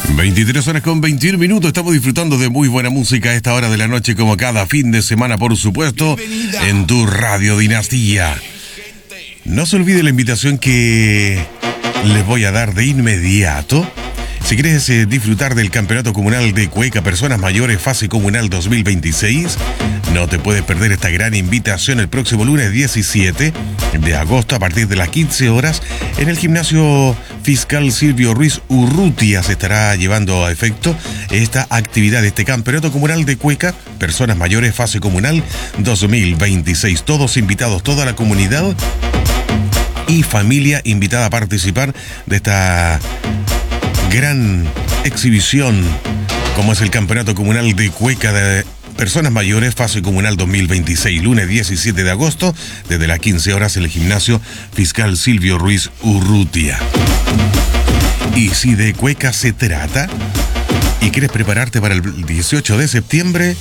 23 horas con 21 minutos. Estamos disfrutando de muy buena música a esta hora de la noche, como cada fin de semana, por supuesto, en tu Radio Dinastía. No se olvide la invitación que les voy a dar de inmediato. Si quieres disfrutar del Campeonato Comunal de Cueca Personas Mayores Fase Comunal 2026, no te puedes perder esta gran invitación el próximo lunes 17 de agosto a partir de las 15 horas en el Gimnasio Fiscal Silvio Ruiz Urrutia. Se estará llevando a efecto esta actividad, este Campeonato Comunal de Cueca Personas Mayores Fase Comunal 2026. Todos invitados, toda la comunidad y familia invitada a participar de esta gran exhibición, como es el Campeonato Comunal de Cueca de Personas Mayores Fase Comunal 2026, lunes 17 de agosto, desde las 15 horas en el Gimnasio Fiscal Silvio Ruiz Urrutia. Y si de cueca se trata y quieres prepararte para el 18 de septiembre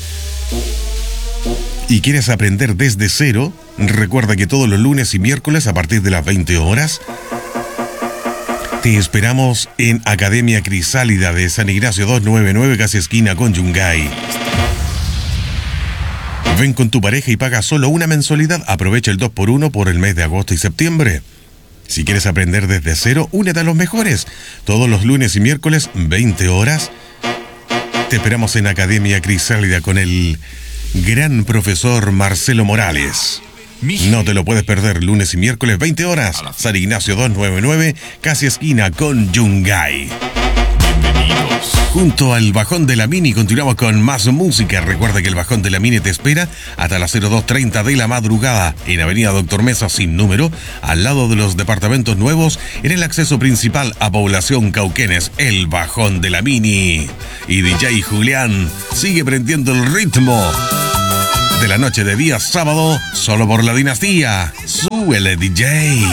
y quieres aprender desde cero, recuerda que todos los lunes y miércoles a partir de las 20 horas te esperamos en Academia Crisálida de San Ignacio 299, casi esquina con Yungay. Ven con tu pareja y paga solo una mensualidad. Aprovecha el 2x1 por el mes de agosto y septiembre. Si quieres aprender desde cero, únete a los mejores. Todos los lunes y miércoles, 20 horas. Te esperamos en Academia Crisálida con el gran profesor Marcelo Morales. No te lo puedes perder, lunes y miércoles, 20 horas, San Ignacio 299, casi esquina con Yungay. Bienvenidos. Junto al Bajón de la Mini continuamos con más música. Recuerda que el Bajón de la Mini te espera hasta las 02:30 de la madrugada en Avenida Doctor Mesa sin número, al lado de los departamentos nuevos, en el acceso principal a Población Cauquenes. El Bajón de la Mini. Y DJ Julián sigue prendiendo el ritmo de la noche de día sábado, solo por la Dinastía. Súbele, DJ.